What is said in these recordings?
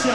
vaya.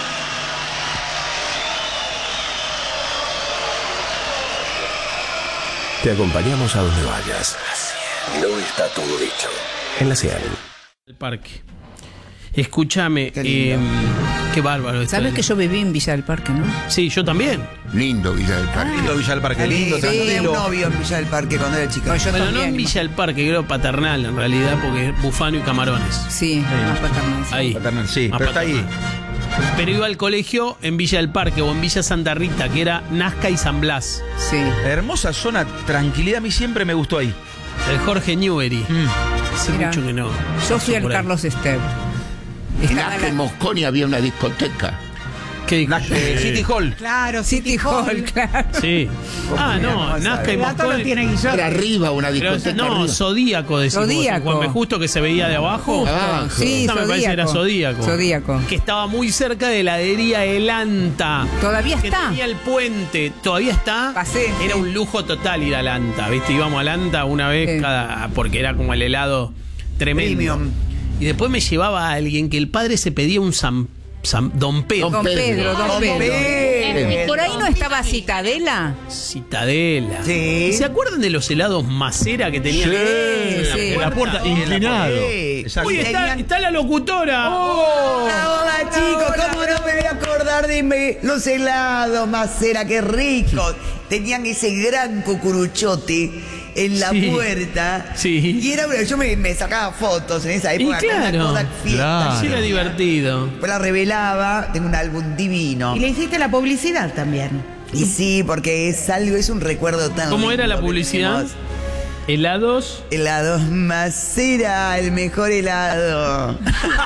Te acompañamos a donde vayas. No está todo dicho. En la 100. El parque. Escúchame, qué bárbaro. Sabes que yo viví en Villa del Parque, ¿no? Sí, yo también. Lindo Villa del Parque. Lindo Villa del Parque, lindo, Yo tuve un tranquilo. novio en Villa del Parque cuando era chica. No, yo Bueno, no también. en Villa del Parque, creo paternal en realidad, porque es Bufano y Camarones. Sí, más paternal. Ahí. Paternal, sí, Más pero está ahí. paternal. Pero iba al colegio en Villa del Parque o en Villa Santa Rita, que era Nazca y San Blas. Sí. Hermosa zona, tranquilidad, a mí siempre me gustó ahí. El Jorge Newbery. Hace Mirá. mucho que no. Yo fui paso al por ahí. Carlos Ester. En Estaba Acre, la- Mosconi había una discoteca. ¿Qué dijo? City Hall. Claro, City Hall, claro. Sí. Ah, no, Nazca y El dato lo Mosconi. tiene Guillermo. Era arriba una Pero, discoteca. no, arriba. Zodíaco decimos. Zodíaco. Juan B. Justo que se veía de abajo. Abajo. Sí, Esta me parece que era Zodíaco. Zodíaco. Que estaba muy cerca de la heladería El Anta. Todavía Que está. tenía el puente. ¿Todavía está? Pasé. Era un lujo total ir al Anta, ¿viste? Íbamos al Anta una vez Sí. cada... Porque era como el helado tremendo. Premium. Y después me llevaba a alguien que el padre se pedía un Don Pedro. Don Pedro, Don Pedro. Pedro. ¿Por ahí no estaba Citadela? Citadela. Sí. ¿Se acuerdan de los helados Macera que tenían sí. en la puerta? Inclinado. Sí. Exacto. Uy, está la locutora. Hola chicos, ¿cómo no me voy a acordar de los helados Macera? Qué ricos. Tenían ese gran cucuruchote en la Sí. puerta. Sí. Y era yo me sacaba fotos en esa Y época. con la claro, Kodak fiesta. sí era divertido. Después la revelaba, tengo un álbum divino. Y le hiciste la publicidad también. Y sí, porque es un recuerdo tan ¿Cómo era lindo la que publicidad? tenemos. Helados. Helados Macera, el mejor helado.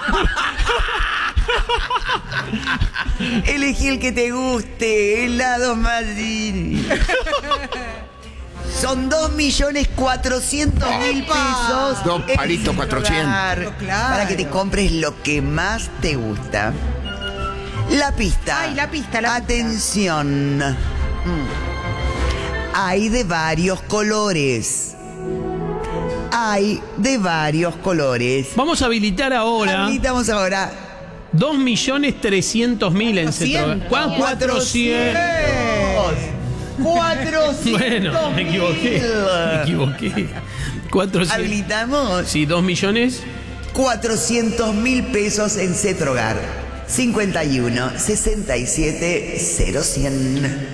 Elegí el que te guste, helado Macera. Son 2.400.000 pesos. Dos en palitos, 400. celular, Claro. Para que te compres lo que más te gusta. La pista. Ay, la pista. Atención. Hay de varios colores. Hay de varios colores. Vamos a habilitar ahora Habilitamos ahora. 2.300.000 en Cetrogar. 400. 400. Bueno, me equivoqué. 400. Habilitamos Sí, 2 millones. 400.000 pesos en Cetrogar. 51 67 0100.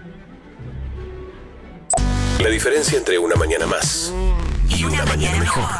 La diferencia entre una mañana más y una mañana mejor.